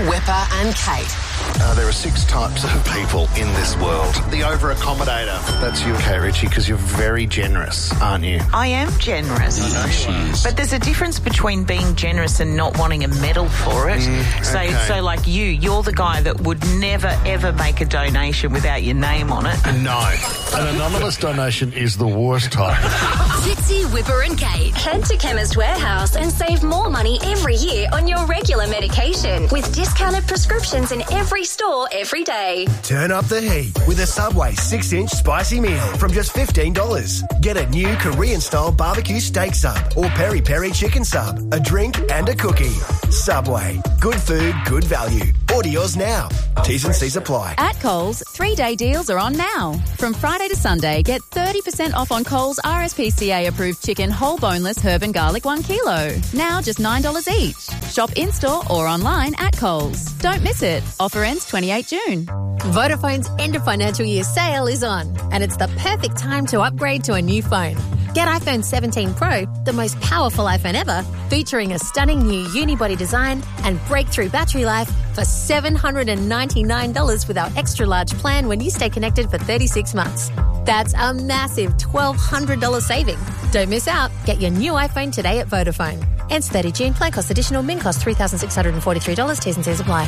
Whipper and Kate. There are 6 types of people in this world. The over-accommodator. That's you, Kate Ritchie, because you're very generous, aren't you? I am generous. I know she is. But there's a difference between being generous and not wanting a medal for it. So like you're the guy that would never, ever make a donation without your name on it. No. An anonymous donation is the worst type. Fitzy, Whipper and Kate. Head to Chemist Warehouse and save more money every year on your regular medication with discounted prescriptions in every store every day. Turn up the heat with a Subway 6-inch spicy meal from just $15. Get a new Korean-style barbecue steak sub or peri-peri chicken sub, a drink and a cookie. Subway. Good food, good value. Order yours now. T's and C's apply. At Coles, 3-day deals are on now. From Friday to Sunday, get 30% off on Coles RSPCA-approved chicken whole boneless herb and garlic 1 kilo. Now just $9 each. Shop in-store or online at Coles. Don't miss it. Offer ends 28 June. Vodafone's end of financial year sale is on, and it's the perfect time to upgrade to a new phone. Get iPhone 17 Pro, the most powerful iPhone ever, featuring a stunning new unibody design and breakthrough battery life for $799 with our extra large plan when you stay connected for 36 months. That's a massive $1,200 saving. Don't miss out. Get your new iPhone today at Vodafone. Ends 30 June. Plan cost additional. Min cost $3,643. T's and C's apply.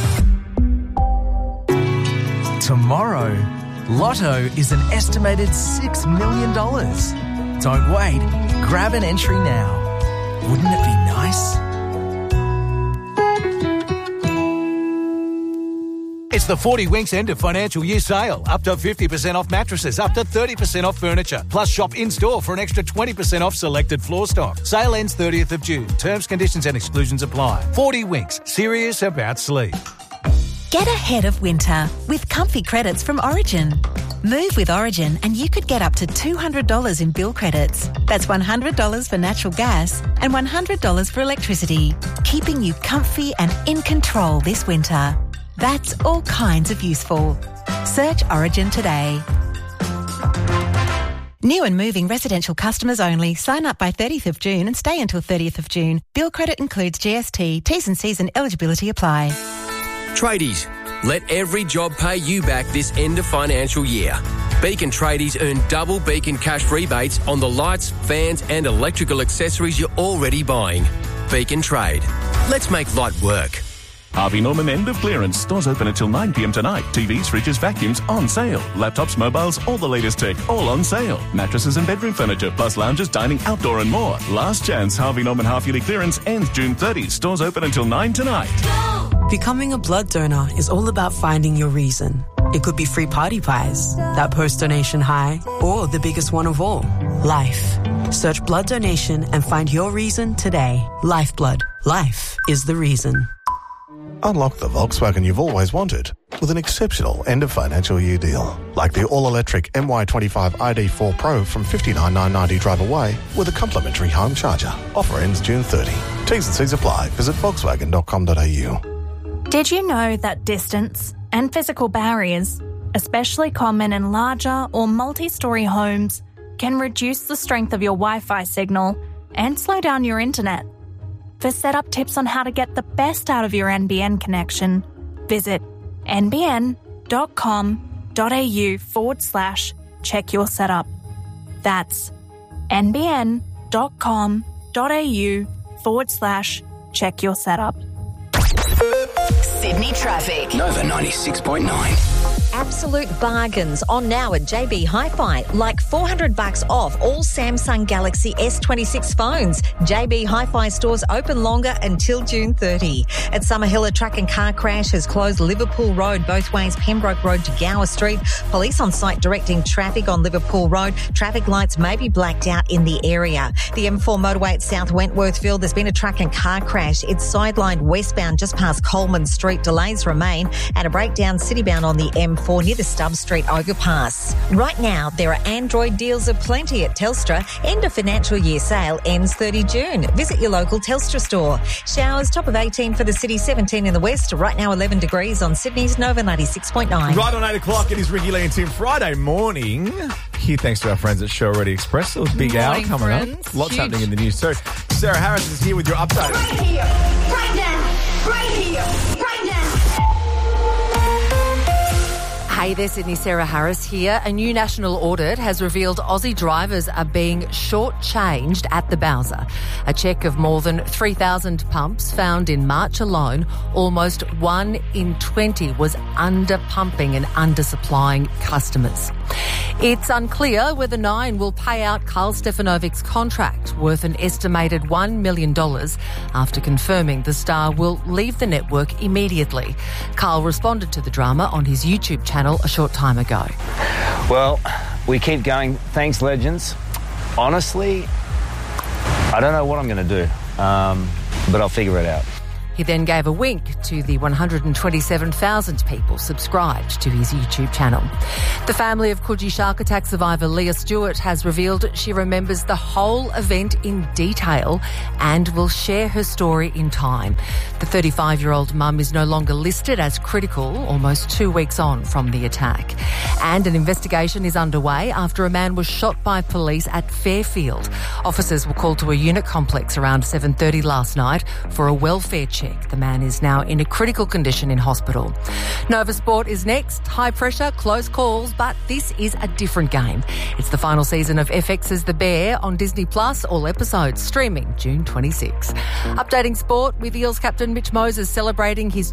Tomorrow, Lotto is an estimated $6 million. Don't wait. Grab an entry now. Wouldn't it be nice? It's the 40 Winks end of financial year sale. Up to 50% off mattresses, up to 30% off furniture. Plus shop in-store for an extra 20% off selected floor stock. Sale ends 30th of June. Terms, conditions and exclusions apply. 40 Winks. Serious about sleep. Get ahead of winter with comfy credits from Origin. Move with Origin and you could get up to $200 in bill credits. That's $100 for natural gas and $100 for electricity, keeping you comfy and in control this winter. That's all kinds of useful. Search Origin today. New and moving residential customers only. Sign up by 30th of June and stay until 30th of June. Bill credit includes GST. T's and C's and eligibility apply. Tradies, let every job pay you back this end of financial year. Beacon Tradies earn double Beacon cash rebates on the lights, fans and electrical accessories you're already buying. Beacon Trade. Let's make light work. Harvey Norman end of clearance. Stores open until 9 p.m. tonight. TVs, fridges, vacuums on sale. Laptops, mobiles, all the latest tech, all on sale. Mattresses and bedroom furniture, plus lounges, dining, outdoor and more. Last chance Harvey Norman half-yearly clearance ends June 30. Stores open until 9 tonight. Becoming a blood donor is all about finding your reason. It could be free party pies, that post-donation high, or the biggest one of all, life. Search blood donation and find your reason today. Lifeblood. Life is the reason. Unlock the Volkswagen you've always wanted with an exceptional end of financial year deal. Like the all-electric MY25 ID4 Pro from $59,990 drive away with a complimentary home charger. Offer ends June 30. T's and C's apply. Visit volkswagen.com.au. Did you know that distance and physical barriers, especially common in larger or multi-storey homes, can reduce the strength of your Wi-Fi signal and slow down your internet? For setup tips on how to get the best out of your NBN connection, visit nbn.com.au/check your setup. That's nbn.com.au/check your setup. Sydney traffic. Nova 96.9. Absolute bargains on now at JB Hi-Fi, like $400 off all Samsung Galaxy S26 phones. JB Hi-Fi stores open longer until June 30. At Summerhill, a truck and car crash has closed Liverpool Road both ways, Pembroke Road to Gower Street. Police on site directing traffic on Liverpool Road. Traffic lights may be blacked out in the area. The M4 motorway at South Wentworthville, there's been a truck and car crash. It's sidelined westbound just past Coleman Street. Delays remain, and a breakdown citybound on the M4 near the Stubbs Street overpass. Right now, there are Android deals aplenty at Telstra. End of financial year sale ends 30 June. Visit your local Telstra store. Showers, top of 18 for the city, 17 in the west. Right now, 11 degrees on Sydney's Nova 96.9. Right on 8 o'clock, it is Ricky Lee and Tim. Friday morning. Here, thanks to our friends at Show Already Express. A big hour coming up. Lots happening in the news too. Sarah Harris is here with your update. Right here, right now, right here, right now. Hey there, Sydney. Sarah Harris here. A new national audit has revealed Aussie drivers are being shortchanged at the Bowser. A check of more than 3,000 pumps found in March alone, almost 1 in 20 was under-pumping and under-supplying customers. It's unclear whether Nine will pay out Karl Stefanovic's contract worth an estimated $1 million after confirming the star will leave the network immediately. Karl responded to the drama on his YouTube channel a short time ago. Well, we keep going. Thanks, legends. Honestly, I don't know what I'm going to do, but I'll figure it out. He then gave a wink to the 127,000 people subscribed to his YouTube channel. The family of Coogee shark attack survivor Leah Stewart has revealed she remembers the whole event in detail and will share her story in time. The 35-year-old mum is no longer listed as critical, almost 2 weeks on from the attack. And an investigation is underway after a man was shot by police at Fairfield. Officers were called to a unit complex around 7:30 last night for a welfare check. The man is now in a critical condition in hospital. Nova Sport is next. High pressure, close calls, but this is a different game. It's the final season of FX's The Bear on Disney Plus, all episodes streaming June 26. Updating sport with Eels captain Mitch Moses celebrating his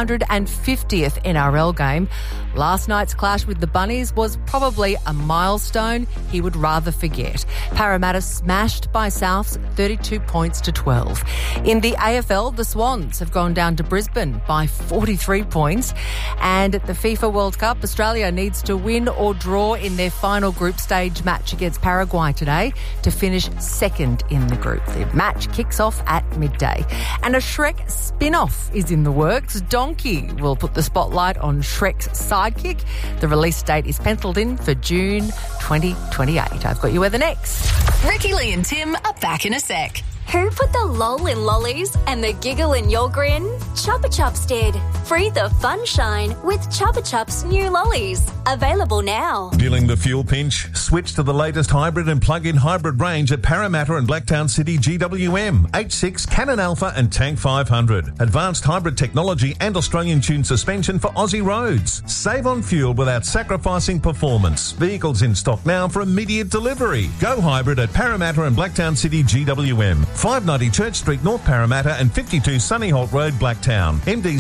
250th NRL game. Last night's clash with the Bunnies was probably a milestone he would rather forget. Parramatta smashed by Souths 32 points to 12. In the AFL, the Swans have gone down to Brisbane by 43 points. And at the FIFA World Cup, Australia needs to win or draw in their final group stage match against Paraguay today to finish second in the group. The match kicks off at midday. And a Shrek spin-off is in the works. Donkey will put the spotlight on Shrek's sidekick. The release date is penciled in for June 2028. I've got you weather next. Ricky, Lee and Tim are back in a sec. Who put the lol in lollies and the giggle in your grin? Chupa Chups did. Free the fun shine with Chupa Chups new lollies. Available now. Feeling the fuel pinch? Switch to the latest hybrid and plug-in hybrid range at Parramatta and Blacktown City GWM. H6, Cannon Alpha and Tank 500. Advanced hybrid technology and Australian-tuned suspension for Aussie roads. Save on fuel without sacrificing performance. Vehicles in stock now for immediate delivery. Go hybrid at Parramatta and Blacktown City GWM. 590 Church Street, North Parramatta and 52 Sunny Holt Road, Blacktown. MD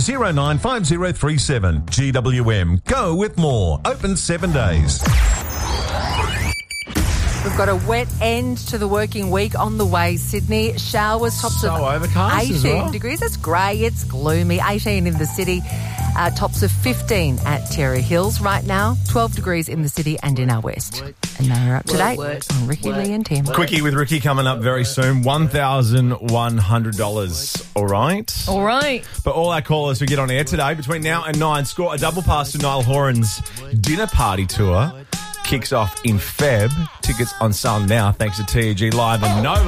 095037. GWM. Go with more. Open 7 days. We've got a wet end to the working week on the way, Sydney. Showers, tops of overcast 18 as well. degrees. It's grey, it's gloomy. 18 in the city. Tops of 15 at Terror Hills right now. 12 degrees in the city and in our west. And now we're up to date on Ricky, Lee and Tim. Quickie with Ricky coming up very soon. $1,100. All right? All right. But all our callers who get on air today between now and 9 score a double pass to Niall Horan's dinner party tour. Kicks off in Feb. Tickets on sale now thanks to TAG Live and Nova.